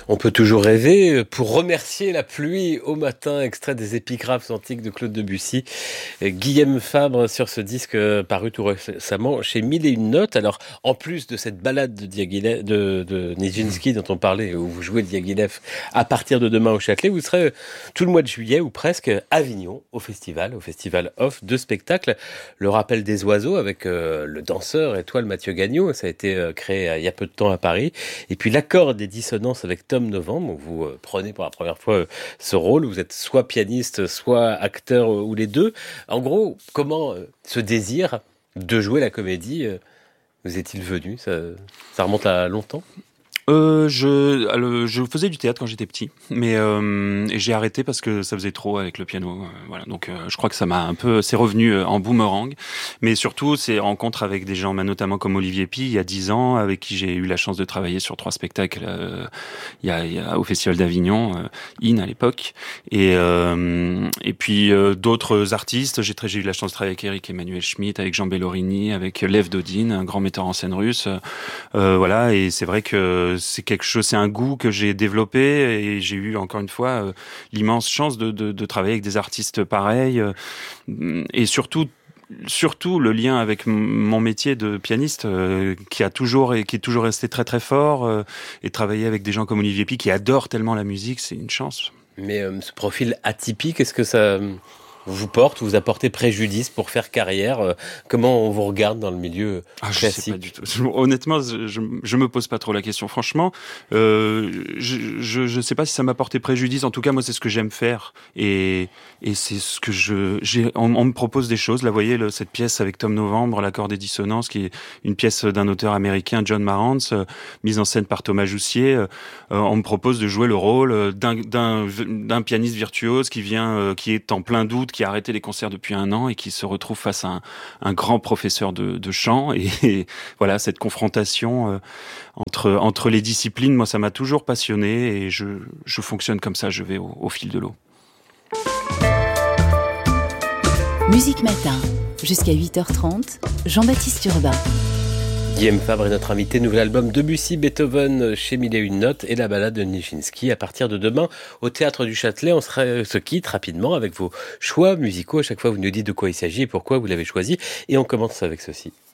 On peut toujours rêver. Pour remercier la pluie au matin, extrait des épigraphes antiques de Claude Debussy. Guillaume Fabre sur ce disque paru tout récemment chez Mille et une notes. Alors, en plus de cette balade de Nijinsky dont on parlait, où vous jouez Diaghilev à partir de demain au Châtelet, vous serez tout le mois de juillet ou presque à Avignon au festival Off, 2 spectacles. Le rappel des oiseaux avec le danseur étoile Mathieu Gagnon, ça a été créé il y a peu de temps à Paris. Et puis l'accord des dissonances avec Tom Novembre, où vous prenez pour la première fois ce rôle. Vous êtes soit pianiste, soit acteur, ou les deux. En gros, comment ce désir de jouer la comédie vous est-il venu? Ça remonte à longtemps? Je faisais du théâtre quand j'étais petit, mais j'ai arrêté parce que ça faisait trop avec le piano. Voilà, donc je crois que c'est revenu en boomerang. Mais surtout, c'est rencontre avec des gens, notamment comme Olivier Py, il y a 10 ans, avec qui j'ai eu la chance de travailler sur 3 spectacles. Il y a au Festival d'Avignon, à l'époque, et puis d'autres artistes. J'ai eu la chance de travailler avec Eric Emmanuel Schmitt, avec Jean Bellorini, avec Lev Dodin, un grand metteur en scène russe. Voilà, et c'est vrai que c'est un goût que j'ai développé et j'ai eu encore une fois l'immense chance de travailler avec des artistes pareils et surtout le lien avec mon métier de pianiste qui est toujours resté très très fort et travailler avec des gens comme Olivier Py qui adorent tellement la musique, c'est une chance. Mais ce profil atypique, est-ce que ça vous vous apportez préjudice pour faire carrière? Comment on vous regarde dans le milieu classique? Je sais pas du tout. Honnêtement, je me pose pas trop la question. Franchement, je sais pas si ça m'a porté préjudice. En tout cas, moi, c'est ce que j'aime faire et c'est ce que on me propose des choses. Là, vous voyez, cette pièce avec Tom Novembre, l'accord des dissonances, qui est une pièce d'un auteur américain, John Marantz, mise en scène par Thomas Joussier. On me propose de jouer le rôle d'un pianiste virtuose qui est en plein doute, qui a arrêté les concerts depuis 1 an et qui se retrouve face à un grand professeur de chant. Et voilà, cette confrontation entre les disciplines, moi, ça m'a toujours passionné et je fonctionne comme ça, je vais au fil de l'eau. Musique Matin, jusqu'à 8h30, Jean-Baptiste Urbain. Guillaume Fabre est notre invité. Nouvel album Debussy, Beethoven chez Mille et une notes et la balade de Nijinsky à partir de demain au Théâtre du Châtelet. On se quitte rapidement avec vos choix musicaux. À chaque fois, vous nous dites de quoi il s'agit et pourquoi vous l'avez choisi. Et on commence avec ceci.